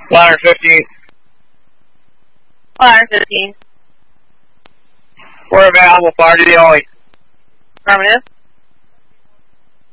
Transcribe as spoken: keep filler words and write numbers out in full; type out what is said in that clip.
Ladder fifteen. Ladder fifteen. We're available, fire to the alley. Affirmative.